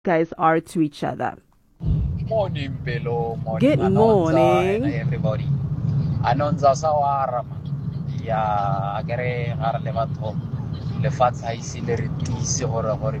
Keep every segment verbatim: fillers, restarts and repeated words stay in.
guys are to each other. Morning, Belo. Morning, Good Anonza morning. and everybody. Anonza Sawara. Ya, agare harale bato. Le fatsa isi le ritisi or or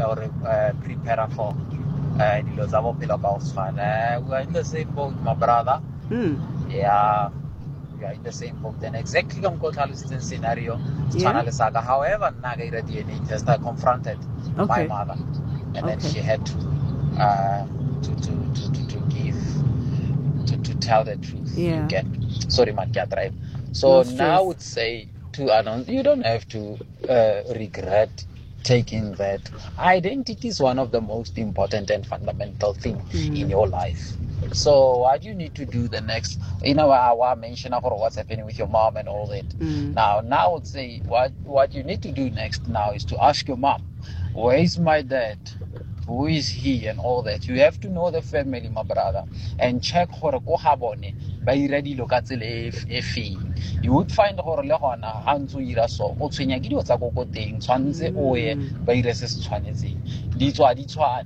prepare for. Dilo za bophelo ka osfana. We are in the same boat, my brother. Mm. Yeah. We are in the same boat. Then exactly on Kotalistan scenario. Yeah. Saga. However, Naga irradiated just uh, confronted Okay. my mother. And then Okay. she had to uh to to, to, to, to give to, to tell the truth. Yeah. You get sorry man can't drive. So No now stress. I would say to Anon, you don't have to uh, regret taking that. Identity is one of the most important and fundamental thing Mm. in your life. So what you need to do the next, you know, I, I mentioned about what's happening with your mom and all that. Mm. Now, now I would say what what you need to do next now is to ask your mom, where is my dad? Who is he and all that? You have to know the family, my brother, and check hore ko habone ba ira dilo ka tsela e feng. You would find hore le gona ha ntse o ira so o tshwenya ke dio tsa go go teng tshwanetse o ye ba ire se se tshwanetseng di tswa di tshwane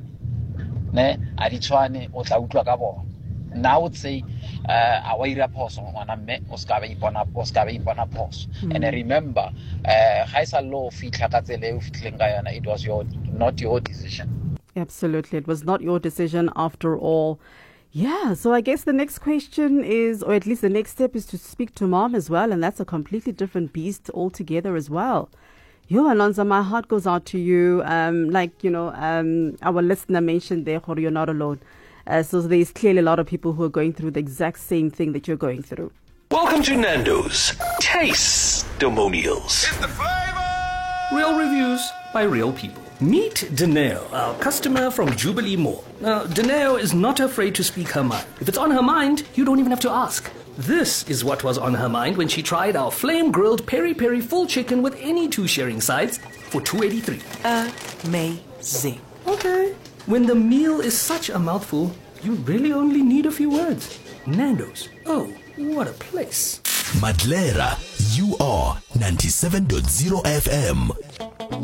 ne a di tshwane o tla utlwa ka bona. Now I would say uh a wa ira phoso ngwana mme o ska ba ipona o ska ba ipona phoso. And I remember uh ha isa lo fitla ka tsela e o fitleng ka yona, it was your not your decision. Absolutely. It was not your decision after all. Yeah, so I guess the next question is, or at least the next step is to speak to mom as well, and that's a completely different beast altogether as well. Yo, Alonzo, my heart goes out to you. Um, like, you know, um, our listener mentioned there, you're not alone. Uh, so there's clearly a lot of people who are going through the exact same thing that you're going through. Welcome to Nando's Taste-Demonials. It's the flavor! Real reviews by real people. Meet Daneo, our customer from Jubilee Mall. Now, Daneo is not afraid to speak her mind. If it's on her mind, you don't even have to ask. This is what was on her mind when she tried our flame-grilled peri-peri full chicken with any two sharing sides for two dollars and eighty-three cents. Amazing. Okay. When the meal is such a mouthful, you really only need a few words. Nando's. Oh, what a place. Madlera, you are ninety-seven point zero F M.